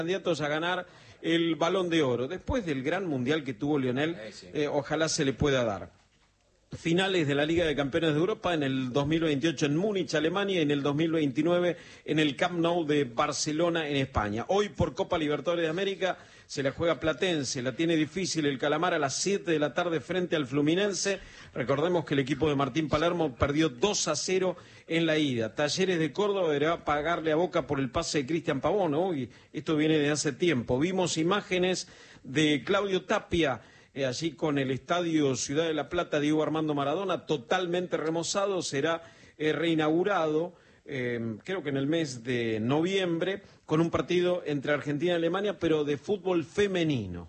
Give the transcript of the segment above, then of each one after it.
candidatos a ganar el Balón de Oro. Después del gran mundial que tuvo Lionel, ojalá se le pueda dar. Finales de la Liga de Campeones de Europa en el 2028 en Múnich, Alemania, y en el 2029 en el Camp Nou de Barcelona, en España. Hoy por Copa Libertadores de América se la juega Platense, la tiene difícil el Calamar a las 7 de la tarde frente al Fluminense. Recordemos que el equipo de Martín Palermo perdió 2-0 en la ida. Talleres de Córdoba deberá pagarle a Boca por el pase de Cristian Pavón, ¿no? Y esto viene de hace tiempo. Vimos imágenes de Claudio Tapia, allí con el Estadio Ciudad de la Plata, Diego Armando Maradona, totalmente remozado, será reinaugurado, creo que en el mes de noviembre, con un partido entre Argentina y Alemania, pero de fútbol femenino.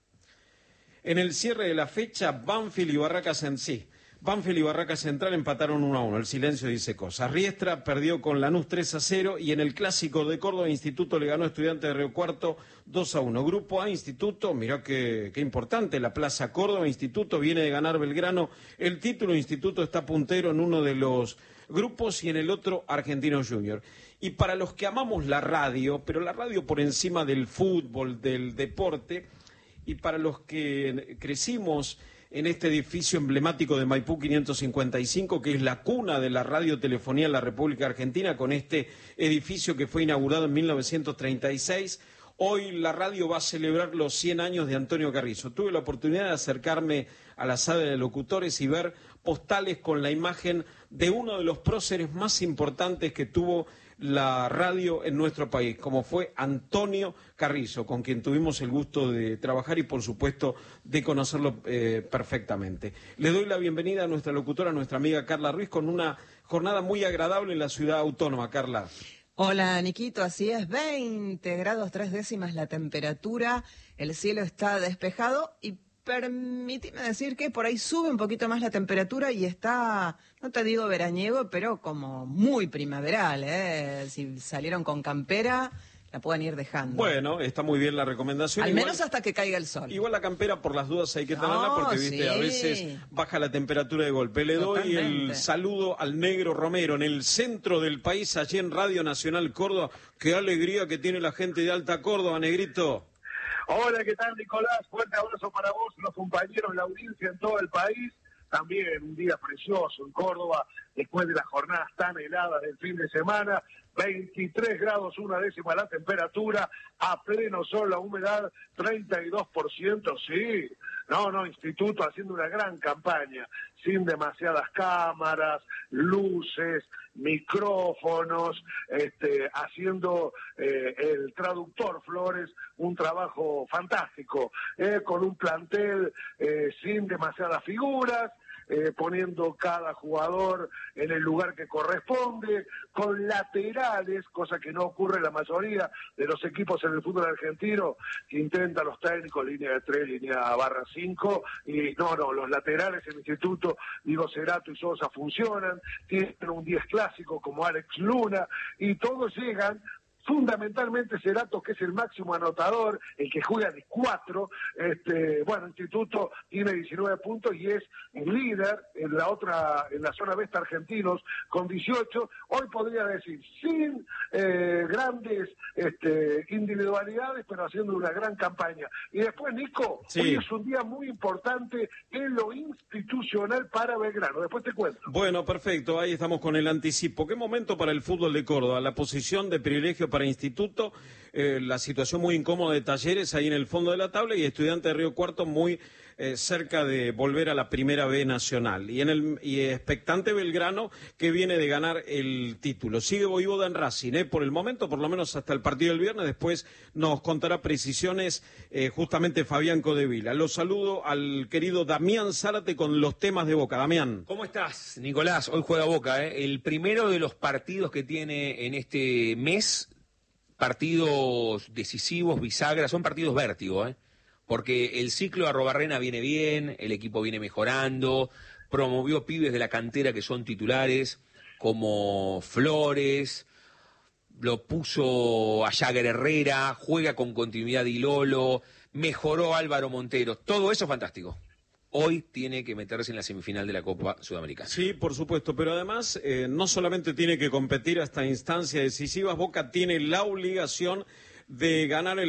En el cierre de la fecha, Banfield y Barracas en sí. Banfield y Barraca Central empataron 1-1, el silencio dice cosas. Riestra perdió con Lanús 3-0 y en el Clásico de Córdoba, Instituto le ganó a Estudiantes de Río Cuarto 2-1. Grupo A, Instituto, mirá qué importante, la Plaza Córdoba, Instituto viene de ganar Belgrano. El título, Instituto está puntero en uno de los grupos y en el otro Argentinos Junior. Y para los que amamos la radio, pero la radio por encima del fútbol, del deporte, y para los que crecimos en este edificio emblemático de Maipú 555, que es la cuna de la radiotelefonía en la República Argentina, con este edificio que fue inaugurado en 1936. Hoy la radio va a celebrar los 100 años de Antonio Carrizo. Tuve la oportunidad de acercarme a la sala de locutores y ver postales con la imagen de uno de los próceres más importantes que tuvo la radio en nuestro país, como fue Antonio Carrizo, con quien tuvimos el gusto de trabajar y, por supuesto, de conocerlo perfectamente. Le doy la bienvenida a nuestra locutora, a nuestra amiga Carla Ruiz, con una jornada muy agradable en la ciudad autónoma. Carla. Hola, Niquito, así es, 20 grados 3 décimas la temperatura, el cielo está despejado y permíteme decir que por ahí sube un poquito más la temperatura y está, no te digo veraniego, pero como muy primaveral, ¿eh? Si salieron con campera, la pueden ir dejando. Bueno, está muy bien la recomendación. Al menos hasta que caiga el sol. Igual la campera, por las dudas, hay que tenerla porque, viste, a veces baja la temperatura de golpe. Le doy el saludo al Negro Romero en el centro del país, allí en Radio Nacional Córdoba. Qué alegría que tiene la gente de Alta Córdoba, Negrito. Hola, ¿qué tal, Nicolás? Fuerte abrazo para vos, los compañeros, la audiencia en todo el país. También un día precioso en Córdoba, después de las jornadas tan heladas del fin de semana. 23 grados, 1 décima la temperatura, a pleno sol, la humedad 32%, sí. No, Instituto haciendo una gran campaña, sin demasiadas cámaras, luces, micrófonos, haciendo el traductor Flores un trabajo fantástico, con un plantel sin demasiadas figuras, poniendo cada jugador en el lugar que corresponde, con laterales, cosa que no ocurre en la mayoría de los equipos en el fútbol argentino, que intentan los técnicos línea de 3, línea /5, y no, los laterales en el Instituto, digo, Cerato y Sosa funcionan, tienen un 10 clásico como Alex Luna, y todos llegan. Fundamentalmente Cerato, que es el máximo anotador, el que juega de 4, Instituto tiene 19 puntos y es el líder en la zona oeste argentinos con 18, hoy podría decir, sin grandes individualidades, pero haciendo una gran campaña. Y después, Nico, sí, hoy es un día muy importante en lo institucional para Belgrano, después te cuento. Bueno, perfecto, ahí estamos con el anticipo. ¿Qué momento para el fútbol de Córdoba? La posición de privilegio para Instituto, la situación muy incómoda de Talleres ahí en el fondo de la tabla y Estudiantes de Río Cuarto muy cerca de volver a la Primera B Nacional. Y expectante Belgrano, que viene de ganar el título. Sigue Voivoda en Racing, por el momento, por lo menos hasta el partido del viernes. Después nos contará precisiones justamente Fabián Codevila. Los saludo al querido Damián Zárate con los temas de Boca. Damián. ¿Cómo estás, Nicolás? Hoy juega Boca, el primero de los partidos que tiene en este mes, partidos decisivos, bisagras, son partidos vértigo, porque el ciclo de Arrobarrena viene bien, el equipo viene mejorando, promovió pibes de la cantera que son titulares, como Flores, lo puso a Jagger Herrera, juega con continuidad Dilolo, mejoró Álvaro Montero, todo eso fantástico. Hoy tiene que meterse en la semifinal de la Copa Sudamericana. Sí, por supuesto, pero además no solamente tiene que competir hasta instancias decisivas, Boca tiene la obligación de ganar el